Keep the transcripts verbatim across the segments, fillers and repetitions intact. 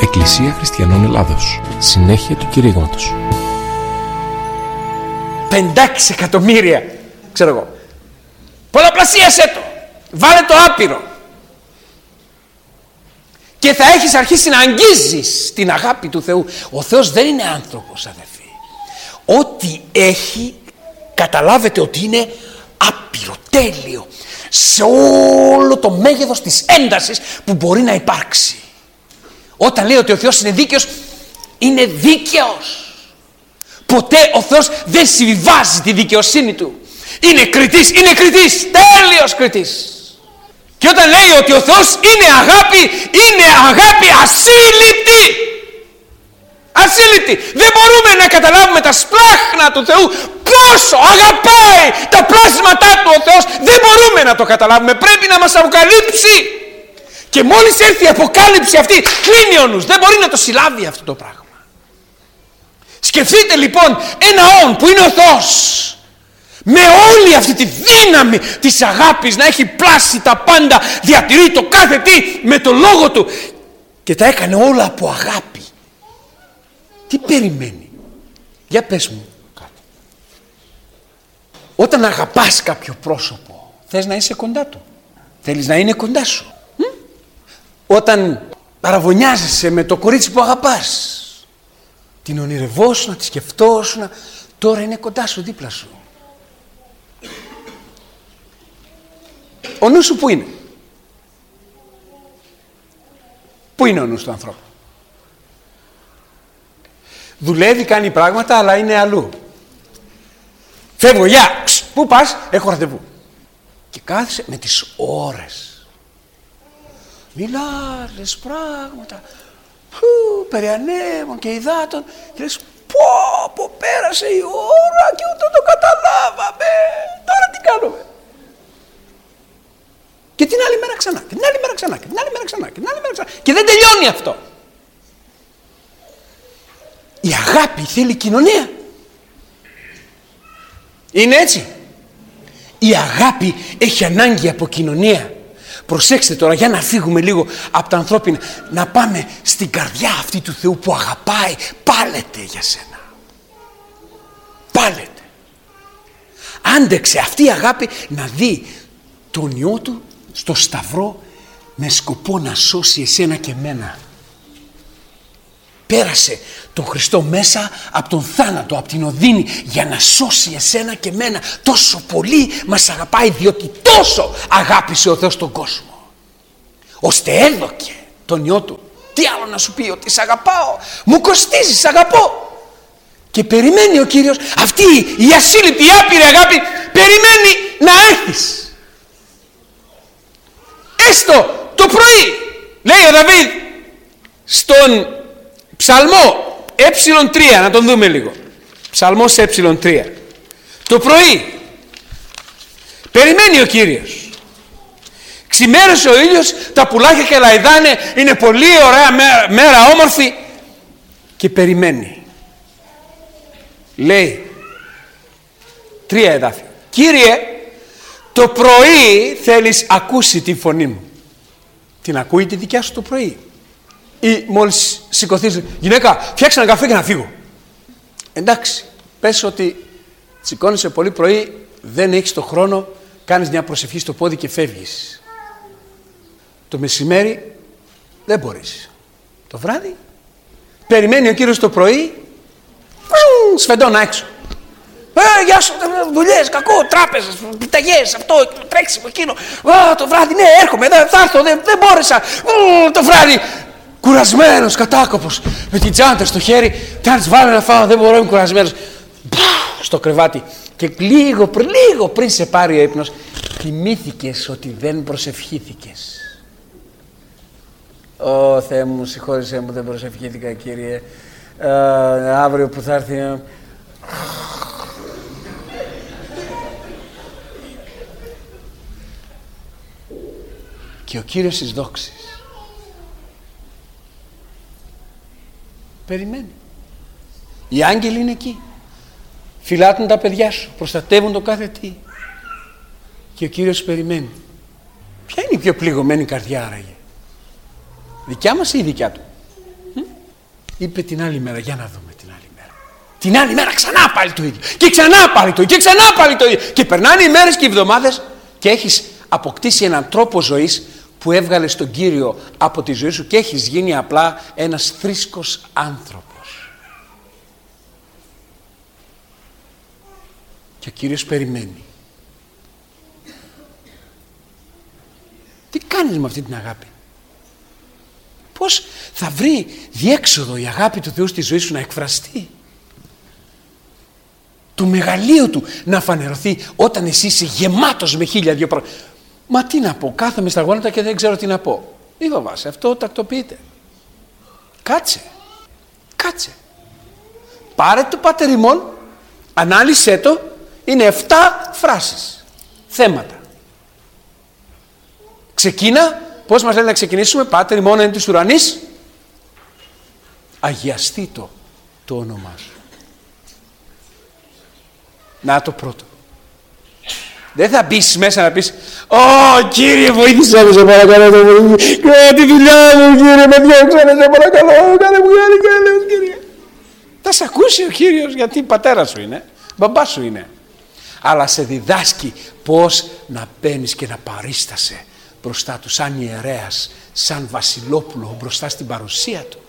Εκκλησία Χριστιανών Ελλάδος. Συνέχεια του κηρύγματος. Πεντάξι εκατομμύρια, ξέρω εγώ. Πολλαπλασίασέ το. Βάλε το άπειρο. Και θα έχεις αρχίσει να αγγίζεις την αγάπη του Θεού. Ο Θεός δεν είναι άνθρωπος, αδελφοί. Ό,τι έχει, καταλάβετε ότι είναι άπειρο, τέλειο, σε όλο το μέγεθος της έντασης που μπορεί να υπάρξει. Όταν λέει ότι ο Θεός είναι δίκαιος, είναι δίκαιος. Ποτέ ο Θεός δεν συμβιβάζει τη δικαιοσύνη του. Είναι κριτής, είναι κριτής, τέλειος κριτής. Και όταν λέει ότι ο Θεός είναι αγάπη, είναι αγάπη ασύλληπτη. Ασύλληπτη. Δεν μπορούμε να καταλάβουμε τα σπλάχνα του Θεού, πόσο αγαπάει τα πλάσματά του ο Θεός. Δεν μπορούμε να το καταλάβουμε. Πρέπει να μας αποκαλύψει. Και μόλις έρθει η αποκάλυψη αυτή, κλείνει ο νους. Δεν μπορεί να το συλλάβει αυτό το πράγμα. Σκεφτείτε λοιπόν ένα όν που είναι ο Θεός, με όλη αυτή τη δύναμη της αγάπης, να έχει πλάσει τα πάντα, διατηρεί το κάθε τι με το λόγο του και τα έκανε όλα από αγάπη. Τι περιμένει? Για πες μου κάτι. Όταν αγαπάς κάποιο πρόσωπο, θες να είσαι κοντά του. Θέλεις να είναι κοντά σου. Μ? Όταν παραβωνιάζεσαι με το κορίτσι που αγαπάς, την ονειρευόσουνα, τη σκεφτόσουνα, τώρα είναι κοντά σου, δίπλα σου. Ο νους σου πού είναι? Πού είναι ο νους του ανθρώπου? Δουλεύει, κάνει πράγματα, αλλά είναι αλλού. Φεύγω, γεια, πού πας? Έχω ραντεβού. Και κάθισε με τις ώρες. Μιλά, λες πράγματα, που, περί ανέμων και υδάτων, και λες πω, πω, πέρασε η ώρα και ούτε το καταλάβαμε. Τώρα τι κάνουμε? Και την άλλη μέρα ξανά, και την άλλη μέρα ξανά, και την άλλη μέρα ξανά, και την άλλη μέρα ξανά. Και δεν τελειώνει αυτό. Η αγάπη θέλει κοινωνία. Είναι έτσι? Η αγάπη έχει ανάγκη από κοινωνία. Προσέξτε τώρα, για να φύγουμε λίγο από τα ανθρώπινα, να πάμε στην καρδιά αυτή του Θεού που αγαπάει, πάλεται για σένα. Πάλεται. Άντεξε αυτή η αγάπη να δει τον Υιό του στο σταυρό με σκοπό να σώσει εσένα και μένα. Πέρασε τον Χριστό μέσα από τον θάνατο, από την οδύνη, για να σώσει εσένα και μένα. Τόσο πολύ μας αγαπάει, διότι τόσο αγάπησε ο Θεός τον κόσμο, ώστε έδωκε τον Υιό του. Τι άλλο να σου πει? Ότι σ' αγαπάω, μου κοστίζει, σ' αγαπώ. Και περιμένει ο Κύριος αυτή η ασύλληπτη, η άπειρη αγάπη, περιμένει να έρθεις. Έστω το πρωί, λέει ο Δαβίδ στον Ψαλμό ε τρία, να τον δούμε λίγο. Ψαλμός ε τρία. Το πρωί περιμένει ο Κύριος. Ξημέρωσε ο ήλιος, τα πουλάκια κελαϊδάνε, είναι πολύ ωραία μέρα, μέρα όμορφη, και περιμένει. Λέει τρία εδάφια. Κύριε, το πρωί θέλεις ακούσει την φωνή μου. Την ακούει τη δικιά σου το πρωί? Ή μόλις σηκωθείς, γυναίκα, φτιάξε ένα καφέ και να φύγω? Εντάξει, πες ότι σηκώνεσαι πολύ πρωί, δεν έχεις το χρόνο, κάνεις μια προσευχή στο πόδι και φεύγεις. Το μεσημέρι δεν μπορείς. Το βράδυ περιμένει ο Κύριος το πρωί, σφεντώνα έξω. Ε, γεια σου, δουλειές, κακό, τράπεζες, πιταγιές, αυτό, τρέξιμο, εκείνο. Α, το βράδυ, ναι, έρχομαι, θα έρθω, δεν, δεν μπόρεσα. Μ, το βράδυ, κουρασμένος, κατάκοπος, με την τσάντα στο χέρι, τι να βάλω να φάω, δεν μπορώ, είμαι κουρασμένος. Στο κρεβάτι. Και λίγο, πριν, λίγο πριν σε πάρει ο ύπνος, θυμήθηκες ότι δεν προσευχήθηκες. Ω Θεέ μου, συγχώρεσέ μου, δεν προσευχήθηκα, Κύριε. Ε, αύριο που θα έρθει... Και ο Κύριος της δόξης περιμένει. Οι άγγελοι είναι εκεί. Φυλάτουν τα παιδιά σου, προστατεύουν το κάθε τι. Και ο Κύριος περιμένει. Ποια είναι η πιο πληγωμένη καρδιά άραγε? Δικιά μας ή η δικιά του? Μ? είπε την άλλη μέρα, για να δούμε την άλλη μέρα. Την άλλη μέρα ξανά πάλι το ίδιο. Και ξανά πάλι το ίδιο. Και ξανά πάλι το ίδιο. Και περνάνε οι μέρες και οι εβδομάδες και έχεις αποκτήσει έναν τρόπο ζωής που έβγαλες τον Κύριο από τη ζωή σου και έχεις γίνει απλά ένας θρήσκος άνθρωπος. Και ο Κύριος περιμένει. Τι κάνεις με αυτή την αγάπη? Πώς θα βρει διέξοδο η αγάπη του Θεού στη ζωή σου να εκφραστεί? Το μεγαλείο του να φανερωθεί όταν εσύ είσαι γεμάτος με χίλια δυο πράγματα. Μα τι να πω, κάθομαι στα γόνατα και δεν ξέρω τι να πω. Μη φοβάσαι, αυτό τακτοποιείται. Κάτσε, κάτσε. Πάρε το Πάτερ ημών, ανάλυσέ το, είναι εφτά φράσεις, θέματα. Ξεκίνα, πώς μας λένε να ξεκινήσουμε? Πάτερ ημών εν της ουρανής, αγιαστεί το, το όνομά σου. Να το πρώτο. Δεν θα μπεις μέσα να πεις «Ω Κύριε βοήθησέ με, σε παρακαλώ, κάνε τη δουλειά μου Κύριε, με διώξανε, σε παρακαλώ, κάνε μου χάρη, κάνε Κύριε». Θα σε ακούσει ο Κύριος, γιατί πατέρα σου είναι, μπαμπά σου είναι. Αλλά σε διδάσκει πώς να μπαίνεις και να παρίστασαι μπροστά του σαν ιερέας, σαν βασιλόπουλο μπροστά στην παρουσία του.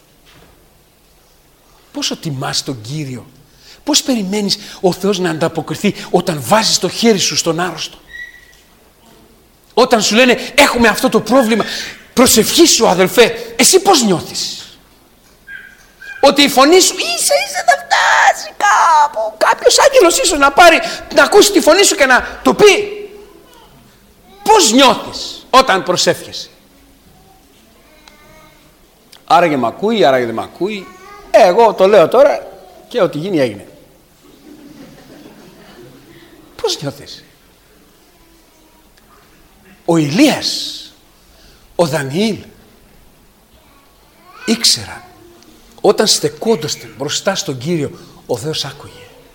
Πόσο τιμάς τον Κύριο. Πώς περιμένεις ο Θεός να ανταποκριθεί όταν βάζεις το χέρι σου στον άρρωστο? Όταν σου λένε έχουμε αυτό το πρόβλημα, προσευχήσου αδελφέ, εσύ πώς νιώθεις? Ότι η φωνή σου ίσα ίσα θα φτάσει κάπου, κάποιος άγγελος ίσως να πάρει, να ακούσει τη φωνή σου και να το πει. Πώς νιώθεις όταν προσεύχεσαι? Άραγε μ' ακούει, άραγε δεν μ' ακούει. Ε, εγώ το λέω τώρα και ό,τι γίνει έγινε. Πώς νιώθεις? Ο Ηλίας, ο Δανιήλ ήξεραν όταν στεκόνταστε μπροστά στον Κύριο ο Θεός άκουγε.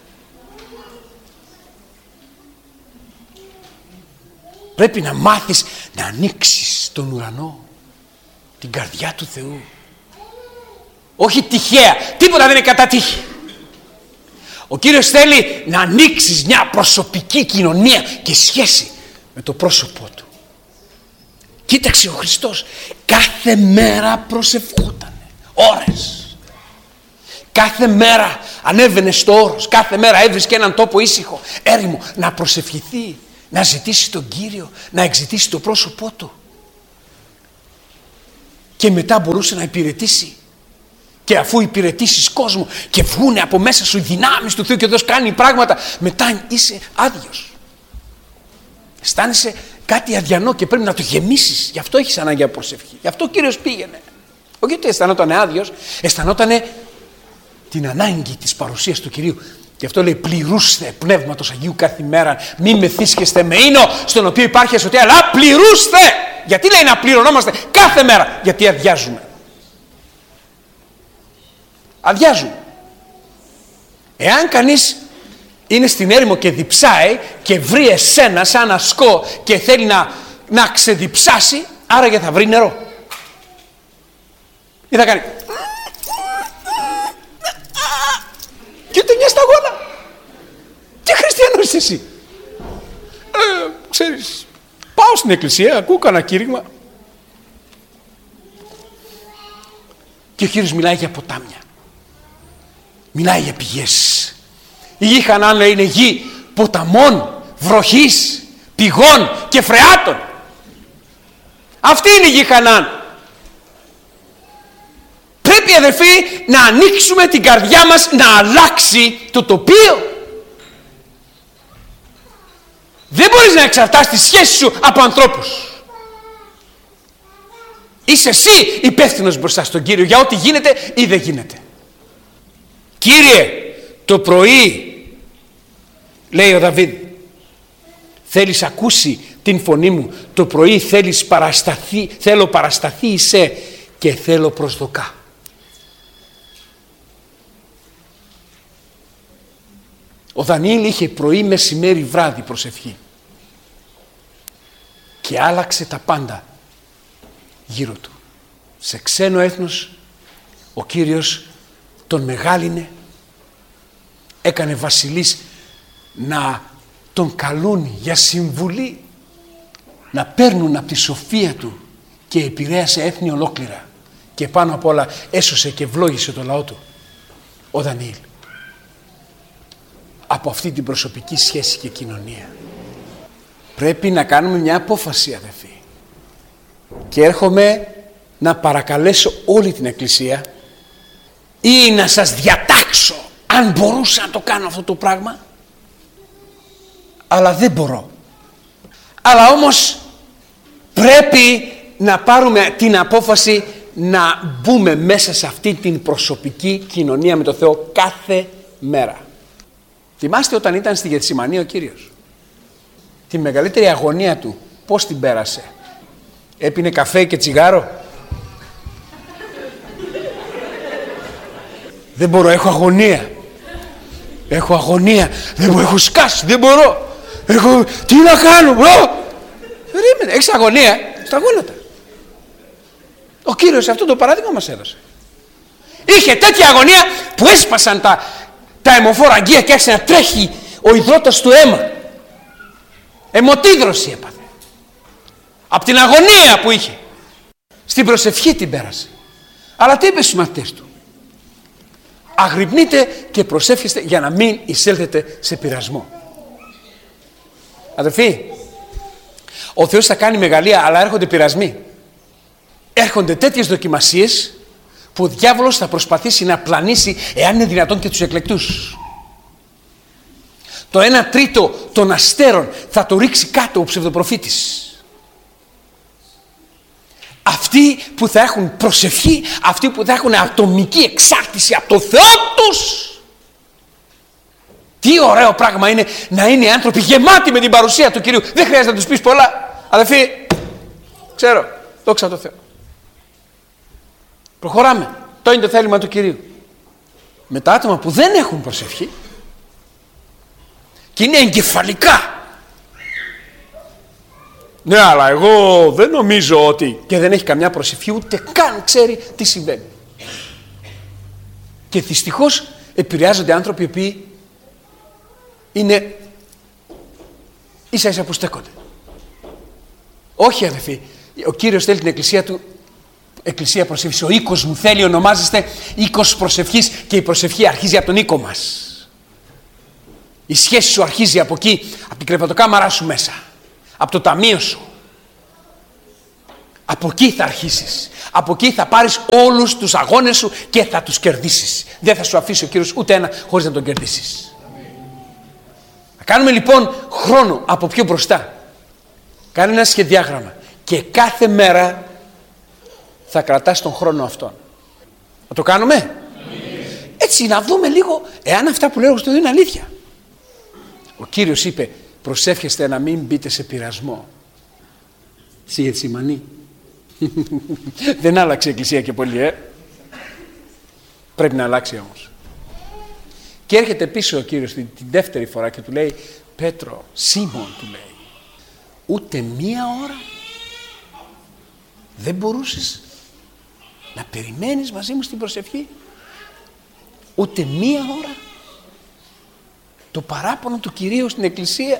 Πρέπει να μάθεις να ανοίξεις τον ουρανό, την καρδιά του Θεού. Όχι τυχαία, τίποτα δεν είναι κατά τύχη. Ο Κύριος θέλει να ανοίξεις μια προσωπική κοινωνία και σχέση με το πρόσωπό Του. Κοίταξε ο Χριστός, κάθε μέρα προσευχότανε, ώρες. Κάθε μέρα ανέβαινε στο όρος, κάθε μέρα έβρισκε έναν τόπο ήσυχο, έρημο, να προσευχηθεί, να ζητήσει τον Κύριο, να εξητήσει το πρόσωπό Του. Και μετά μπορούσε να υπηρετήσει. Και αφού υπηρετήσεις κόσμο και βγούνε από μέσα σου οι δυνάμεις του Θεού και ο Θεός κάνει πράγματα, μετά είσαι άδειος. Αισθάνεσαι κάτι αδιανό και πρέπει να το γεμίσεις. Γι' αυτό έχεις ανάγκη από προσευχή. Γι' αυτό ο Κύριος πήγαινε. Όχι ότι αισθανόταν άδειος, αισθανόταν την ανάγκη της παρουσίας του Κυρίου. Γι' αυτό λέει πληρούστε Πνεύματος Αγίου κάθε μέρα. Μη μεθύσκεστε με ίνο στον οποίο υπάρχει ασωτεία, αλλά πληρούστε. Γιατί λέει να πληρωνόμαστε κάθε μέρα? Γιατί αδειάζουμε. Αδειάζουν. Εάν κανείς είναι στην έρημο και διψάει και βρει εσένα σαν ασκό και θέλει να, να ξεδιψάσει, άραγε θα βρει νερό. Τι θα κάνει? Και ούτε μια σταγόνα. Τι χριστιανός είσαι εσύ? Ε, ξέρεις, πάω στην εκκλησία, ακούω κανένα κήρυγμα. Και ο Κύριος μιλάει για ποτάμια. Μιλάει για πηγές. Η γη Χανaan, λέει, είναι γη ποταμών, βροχής, πηγών και φρεάτων. Αυτή είναι η γη Χανaan. Πρέπει, αδελφοί, να ανοίξουμε την καρδιά μας να αλλάξει το τοπίο. Δεν μπορείς να εξαρτάς τη σχέση σου από ανθρώπους. Είσαι εσύ υπεύθυνος μπροστά στον Κύριο για ό,τι γίνεται ή δεν γίνεται. Κύριε, το πρωί, λέει ο Δαβίδ, θέλεις ακούσει την φωνή μου, το πρωί θέλεις παρασταθεί, θέλω παρασταθεί είσαι και θέλω προσδοκά. Ο Δανιήλ είχε πρωί, μεσημέρι, βράδυ προσευχή και άλλαξε τα πάντα γύρω του. Σε ξένο έθνος, Ο Κύριος τον μεγάλινε, έκανε βασιλείς να τον καλούν για συμβουλή, να παίρνουν από τη σοφία του, και επηρέασε έθνη ολόκληρα, και πάνω απ' όλα έσωσε και ευλόγησε το λαό του. Ο Δανιήλ, από αυτή την προσωπική σχέση και κοινωνία. Πρέπει να κάνουμε μια απόφαση, αδελφοί, και έρχομαι να παρακαλέσω όλη την Εκκλησία, ή να σας διατάξω αν μπορούσα να το κάνω αυτό το πράγμα, αλλά δεν μπορώ. Αλλά όμως πρέπει να πάρουμε την απόφαση να μπούμε μέσα σε αυτή την προσωπική κοινωνία με τον Θεό κάθε μέρα. Θυμάστε όταν ήταν στη Γεθσιμανή ο Κύριος, τη μεγαλύτερη αγωνία του πώς την πέρασε? Έπινε καφέ και τσιγάρο? Δεν μπορώ, έχω αγωνία. Έχω αγωνία. Δεν μπορώ, έχω σκάσει, δεν μπορώ. Έχω, τι να κάνω, μπρο. Περίμενε, έχεις αγωνία, στα γόνατα. Ο Κύριος αυτό το παράδειγμα μας έδωσε. Είχε τέτοια αγωνία που έσπασαν τα, τα αιμοφόρα αγγεία και άρχισε να τρέχει ο υδρότας του αίμα. Αιμοτίδρωση έπαθε. Από την αγωνία που είχε. Στην προσευχή την πέρασε. Αλλά τι είπε στους μαθητές του? Αγρυπνείτε και προσεύχεστε για να μην εισέλθετε σε πειρασμό. Αδελφοί, ο Θεός θα κάνει μεγαλεία, αλλά έρχονται πειρασμοί. Έρχονται τέτοιες δοκιμασίες που ο διάβολος θα προσπαθήσει να πλανήσει, εάν είναι δυνατόν, και τους εκλεκτούς. Το ένα τρίτο των αστέρων θα το ρίξει κάτω ο ψευδοπροφήτης. Αυτοί που θα έχουν προσευχή, αυτοί που θα έχουν ατομική εξάρτηση από το Θεό τους. Τι ωραίο πράγμα είναι να είναι οι άνθρωποι γεμάτοι με την παρουσία του Κυρίου. Δεν χρειάζεται να τους πεις πολλά. Αδελφοί, ξέρω, δόξα τω Θεώ. Προχωράμε. Το είναι το θέλημα του Κυρίου. Με τα άτομα που δεν έχουν προσευχή και είναι εγκεφαλικά. Ναι, αλλά εγώ δεν νομίζω ότι... Και δεν έχει καμιά προσευχή, ούτε καν ξέρει τι συμβαίνει. Και δυστυχώς επηρεάζονται άνθρωποι οι οποίοι είναι ίσα ίσα που στέκονται. Όχι, αδελφοί, ο Κύριος θέλει την εκκλησία του εκκλησία προσευχής. Ο οίκος μου θέλει, ονομάζεστε οίκος προσευχής, και η προσευχή αρχίζει από τον οίκο μας. Η σχέση σου αρχίζει από εκεί, από την κρεβατοκάμαρά σου μέσα, από το ταμείο σου. Από εκεί θα αρχίσεις. Από εκεί θα πάρεις όλους τους αγώνες σου και θα τους κερδίσεις. Δεν θα σου αφήσει ο Κύριος ούτε ένα χωρίς να τον κερδίσεις. Θα κάνουμε λοιπόν χρόνο από πιο μπροστά. Κάνε ένα σχεδιάγραμμα και κάθε μέρα θα κρατάς τον χρόνο αυτόν. Θα το κάνουμε? Έτσι να δούμε λίγο εάν αυτά που λέω στο είναι αλήθεια. Ο Κύριος είπε, προσεύχεστε να μην μπείτε σε πειρασμό. Στη Γεθσιμανή. Δεν άλλαξε η εκκλησία και πολύ, ε. Πρέπει να αλλάξει όμως. Και έρχεται πίσω ο Κύριος την, την δεύτερη φορά και του λέει, Πέτρο, Σίμων, του λέει, ούτε μία ώρα δεν μπορούσες να περιμένεις μαζί μου στην προσευχή? Ούτε μία ώρα? Το παράπονο του Κυρίου στην εκκλησία.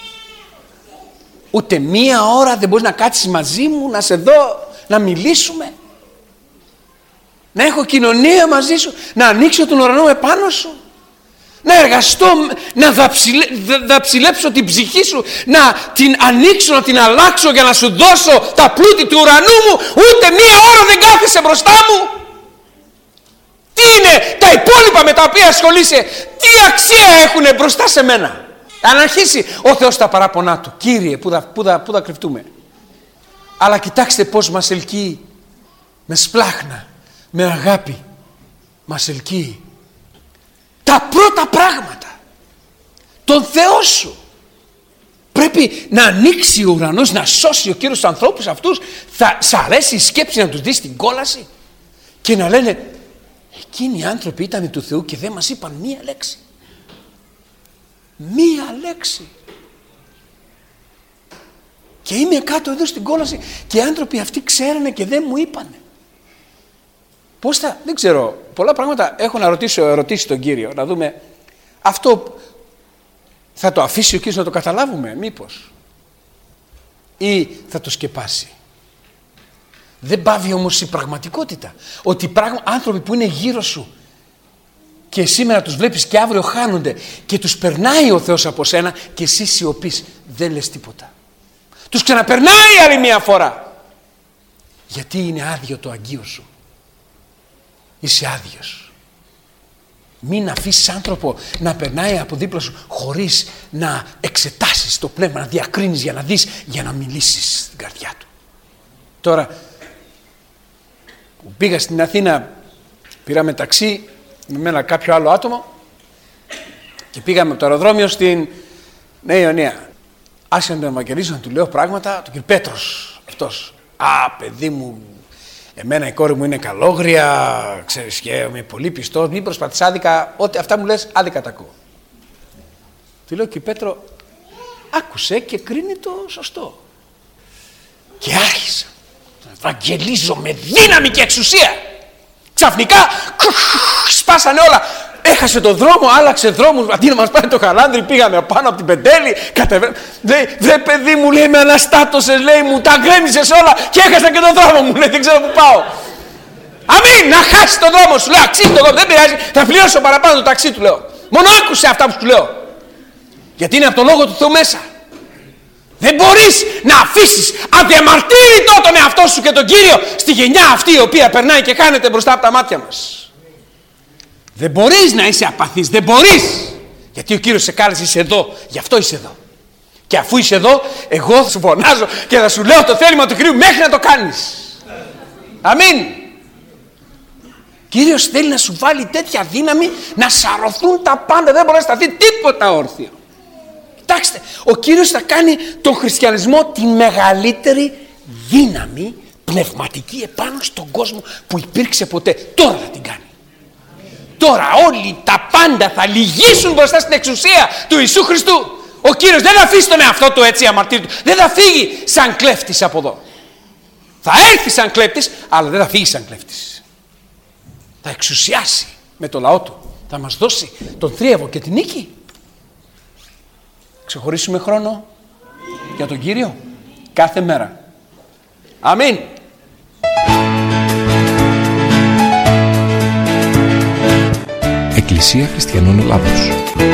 Ούτε μία ώρα δεν μπορείς να κάτσεις μαζί μου, να σε δω, να μιλήσουμε, να έχω κοινωνία μαζί σου, να ανοίξω τον ουρανό επάνω σου, να εργαστώ, να δαψιλε, δαψιλέψω την ψυχή σου, να την ανοίξω, να την αλλάξω για να σου δώσω τα πλούτη του ουρανού μου. Ούτε μία ώρα δεν κάθεσαι μπροστά μου. Τι είναι τα υπόλοιπα με τα οποία ασχολείσαι? Τι αξία έχουνε μπροστά σε μένα? Αν αρχίσει ο Θεός τα παράπονά του, Κύριε, πού θα, πού θα, πού θα κρυφτούμε? Αλλά κοιτάξτε πώς μας ελκύει, με σπλάχνα, με αγάπη μας ελκύει τα πρώτα πράγματα, τον Θεό σου. Πρέπει να ανοίξει ο ουρανός, να σώσει ο Κύριος τους ανθρώπους αυτούς. Θα σ' αρέσει η σκέψη να τους δεις στην κόλαση και να λένε, εκείνοι οι άνθρωποι ήταν του Θεού και δεν μας είπαν μία λέξη. Μία λέξη. Και είμαι κάτω εδώ στην κόλαση και οι άνθρωποι αυτοί ξέρανε και δεν μου είπανε. Πώς θα, δεν ξέρω, πολλά πράγματα έχω να ρωτήσω, ερωτήσει τον Κύριο, να δούμε αυτό θα το αφήσει ο Κύριος να το καταλάβουμε μήπως ή θα το σκεπάσει. Δεν πάβει όμως η πραγματικότητα ότι πράγμα, άνθρωποι που είναι γύρω σου και σήμερα τους βλέπεις και αύριο χάνονται και τους περνάει ο Θεός από σένα και εσύ σιωπείς, δεν λες τίποτα. Τους ξαναπερνάει άλλη μια φορά. Γιατί είναι άδειο το αγγείο σου. Είσαι άδειος. Μην αφήσεις άνθρωπο να περνάει από δίπλα σου χωρίς να εξετάσεις το πνεύμα, να διακρίνεις για να δεις, για να μιλήσεις στην καρδιά του. Τώρα που πήγα στην Αθήνα, πήραμε ταξί με ένα κάποιο άλλο άτομο και πήγαμε από το αεροδρόμιο στην Νέα Ιωνία. Άρχισα να τον ευαγγελίσω, να του λέω πράγματα, τον κύριο Πέτρος αυτός. Α, παιδί μου, εμένα η κόρη μου είναι καλόγρια, ξέρεις, και είμαι πολύ πιστός, μην προσπαθείς άδικα, ό,τι αυτά μου λες άδικα τα ακούω. Του λέω, κύριε Πέτρο, άκουσε και κρίνει το σωστό. Και άρχισα να ευαγγελίζω με δύναμη και εξουσία. Ξαφνικά σπάσανε όλα. Έχασε το δρόμο, άλλαξε δρόμους. Αντί να μας πάει το Χαλάνδρι, πήγαμε πάνω από την Πεντέλη. Κατεβα... Λέει, βρε παιδί μου, λέει, με αναστάτωσες, λέει, μου τα γκρέμισες όλα και έχασα και τον δρόμο μου, λέει, δεν ξέρω που πάω. Αμήν, να χάσει τον δρόμο σου, λέω, αξίζει τον δρόμο, δεν πειράζει, θα πληρώσω παραπάνω το ταξί του, λέω. Μόνο άκουσε αυτά που σου λέω. Γιατί είναι από τον λόγο του Θεού μέσα. Δεν μπορείς να αφήσεις αδιαμαρτύρητο τον εαυτό σου και τον Κύριο στη γενιά αυτή η οποία περνάει και χάνεται μπροστά από τα μάτια μας. Δεν μπορείς να είσαι απαθής, δεν μπορείς. Γιατί ο Κύριος σε κάλεσε, είσαι εδώ, γι' αυτό είσαι εδώ. Και αφού είσαι εδώ, εγώ θα σου φωνάζω και θα σου λέω το θέλημα του Κυρίου μέχρι να το κάνεις. Αμήν. Κύριος θέλει να σου βάλει τέτοια δύναμη να σαρωθούν τα πάντα, δεν μπορεί να σταθεί τίποτα όρθιο. Κοιτάξτε, ο Κύριος θα κάνει τον χριστιανισμό τη μεγαλύτερη δύναμη πνευματική επάνω στον κόσμο που υπήρξε ποτέ. Τώρα θα την κάνει. Τώρα όλοι τα πάντα θα λυγίσουν μπροστά στην εξουσία του Ιησού Χριστού. Ο Κύριος δεν θα αφήσει τον εαυτό του έτσι αμαρτύρητο. Δεν θα φύγει σαν κλέφτης από εδώ. Θα έρθει σαν κλέφτης, αλλά δεν θα φύγει σαν κλέφτης. Θα εξουσιάσει με το λαό του. Θα μας δώσει τον θρίαβο και την νίκη. Ξεχωρίσουμε χρόνο για τον Κύριο κάθε μέρα. Αμήν. Εκκλησία Χριστιανών Ελλάδος.